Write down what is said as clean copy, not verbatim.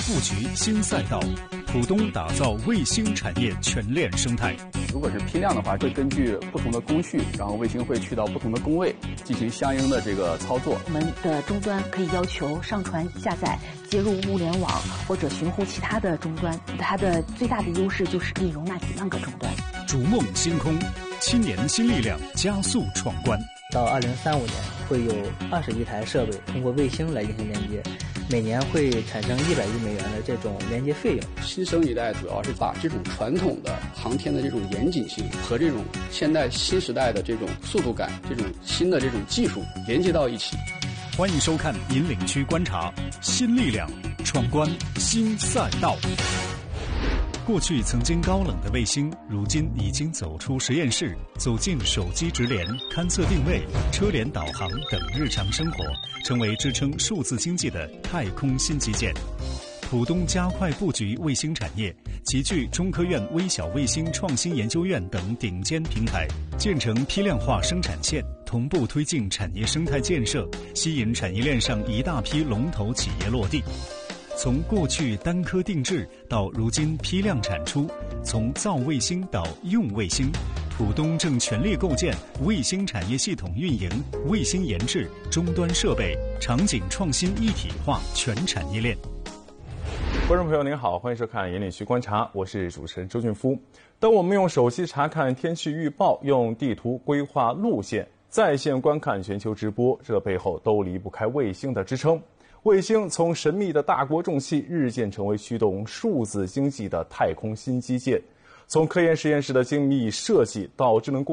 布局新赛道，浦东打造卫星产业全链生态。 如果是批量的话，会根据不同的工序，然后卫星会去到不同的工位进行相应的这个操作。 我们的终端可以要求上传、下载、接入物联网或者寻呼其他的终端，它的最大的优势就是可以容纳几万个终端。 逐梦星空，7年新力量加速闯关。 到2035年，会有20亿台设备通过卫星来进行连接，每年会产生100亿美元的这种连接费用。 新生一代主要是把这种传统的航天的这种严谨性和这种现代新时代的这种速度感、这种新的这种技术连接到一起。 欢迎收看引领区观察，新力量闯关新赛道。过去曾经高冷的卫星，如今已经走出实验室，走进手机直联、勘测定位、车联导航等日常生活，成为支撑数字经济的太空新基建。浦东加快布局卫星产业，集聚中科院微小卫星创新研究院等顶尖平台，建成批量化生产线，同步推进产业生态建设，吸引产业链上一大批龙头企业落地。从过去单颗定制到如今批量产出，从造卫星到用卫星，浦东正全力构建卫星产业系统运营、卫星研制、终端设备、场景创新一体化全产业链。 观众朋友您好，欢迎收看引领区观察，我是主持人周俊夫。当我们用手机查看天气预报，用地图规划路线，在线观看全球直播，这背后都离不开卫星的支撑。卫星从神秘的大国重器日渐成为驱动数字经济的太空新基建，从科研实验室的精密设计到智能